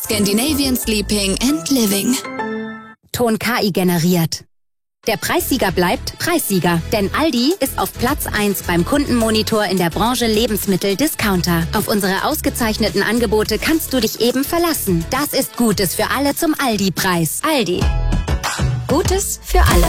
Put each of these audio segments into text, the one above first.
Scandinavian Sleeping and Living. Ton KI generiert. Der Preissieger bleibt Preissieger, denn Aldi ist auf Platz 1 beim Kundenmonitor in der Branche Lebensmittel-Discounter. Auf unsere ausgezeichneten Angebote kannst du dich eben verlassen. Das ist Gutes für alle zum Aldi-Preis. Aldi. Gutes für alle.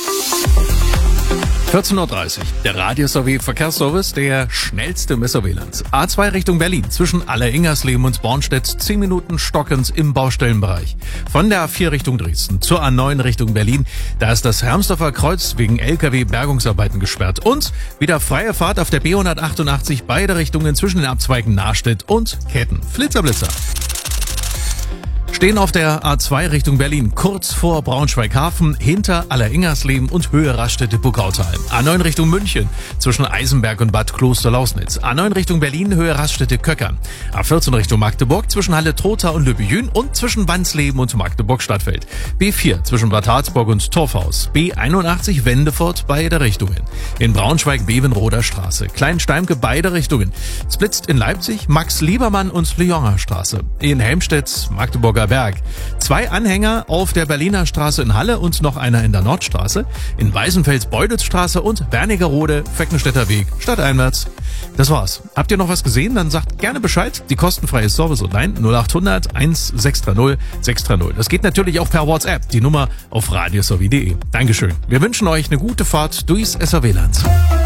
14.30 Uhr. Der Radio-SW-Verkehrsservice, der schnellste im SW-Land. A2 Richtung Berlin, zwischen Alleringersleben und Bornstedt, 10 Minuten stockend im Baustellenbereich. Von der A4 Richtung Dresden zur A9 Richtung Berlin, da ist das Hermsdorfer Kreuz wegen LKW-Bergungsarbeiten gesperrt. Und wieder freie Fahrt auf der B188, beide Richtungen zwischen den Abzweigen Nahstedt und Ketten. Blitzerblitzer. Stehen auf der A2 Richtung Berlin, kurz vor Braunschweig-Hafen, hinter Alleringersleben und Höhe Raststätte-Buckautal. A9 Richtung München, zwischen Eisenberg und Bad Kloster-Lausnitz. A9 Richtung Berlin, Höhe Raststätte-Köckern. A14 Richtung Magdeburg, zwischen Halle-Trotha und Lübbejün und zwischen Wansleben und Magdeburg-Stadtfeld. B4 zwischen Bad Harzburg und Torfhaus. B81 Wendefort, beide Richtungen. In Braunschweig-Bevenroder Straße. Kleinsteimke, beide Richtungen. Splitzt in Leipzig, Max-Liebermann und Lyoner Straße. In Helmstedt, Magdeburger Berg. 2 Anhänger auf der Berliner Straße in Halle und noch einer in der Nordstraße. In Weißenfels Beudelsstraße und Wernigerode, Feckenstädter Weg, stadteinwärts. Das war's. Habt ihr noch was gesehen? Dann sagt gerne Bescheid. Die kostenfreie Service online 0800 1630 630. Das geht natürlich auch per WhatsApp. Die Nummer auf radiosowie.de. Dankeschön. Wir wünschen euch eine gute Fahrt durchs SRW-Land.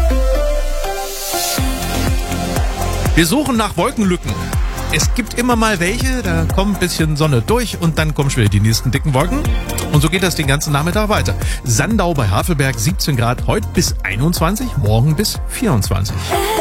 Wir suchen nach Wolkenlücken. Es gibt immer mal welche, da kommt ein bisschen Sonne durch und dann kommen schon wieder die nächsten dicken Wolken. Und so geht das den ganzen Nachmittag weiter. Sandau bei Havelberg 17 Grad, heute bis 21, morgen bis 24.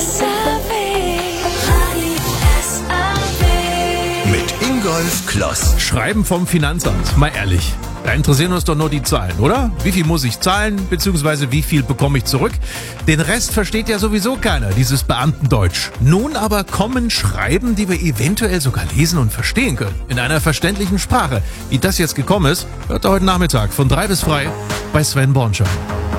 Mit Ingolf Kloss. Schreiben vom Finanzamt, mal ehrlich. Da interessieren uns doch nur die Zahlen, oder? Wie viel muss ich zahlen, beziehungsweise wie viel bekomme ich zurück? Den Rest versteht ja sowieso keiner, dieses Beamtendeutsch. Nun aber kommen Schreiben, die wir eventuell sogar lesen und verstehen können. In einer verständlichen Sprache. Wie das jetzt gekommen ist, hört ihr heute Nachmittag von 3 bis frei bei Sven Bornschein.